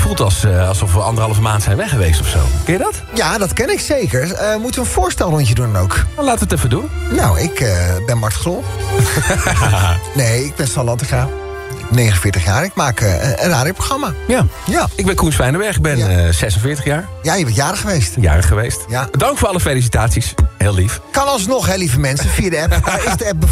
voelt alsof we 1,5 maand zijn weg geweest of zo. Ken je dat? Ja, dat ken ik zeker. Moeten we een voorstelrondje doen ook? Nou, laten we het even doen. Nou, ik ben Mart Grol. Nee, ik ben Sal Lantinga. 49 jaar. Ik maak een radioprogramma. Ja. Ja. Ik ben Koen Zwijnenberg. Ik ben 46 jaar. Ja, je bent jarig geweest. Jarig geweest. Ja. Dank voor alle felicitaties. Heel lief. Kan alsnog, hè, lieve mensen, via de app. Waar is de app